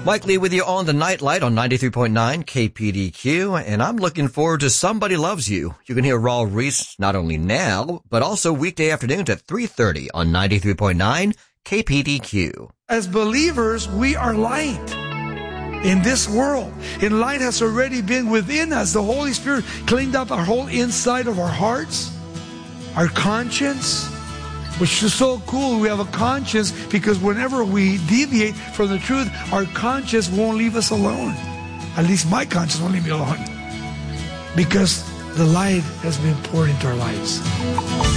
Mike Lee with you on the Nightlight on 93.9 KPDQ, and I'm looking forward to Somebody Loves You. You can hear Raul Reese not only now, but also weekday afternoons at 3:30 on 93.9 KPDQ. As believers, we are light in this world. And light has already been within us. The Holy Spirit cleaned up our whole inside of our hearts, our conscience, which is so cool. We have a conscience because whenever we deviate from the truth, our conscience won't leave us alone. At least my conscience won't leave me alone, because the light has been poured into our lives.